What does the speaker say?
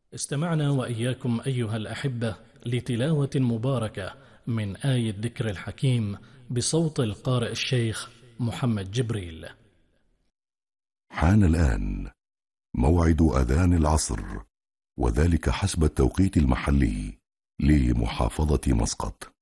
استمعنا وإياكم أيها الأحبة لتلاوة مباركة من آية الذكر الحكيم بصوت القارئ الشيخ محمد جبريل. حان الآن موعد أذان العصر، وذلك حسب التوقيت المحلي لمحافظة مسقط.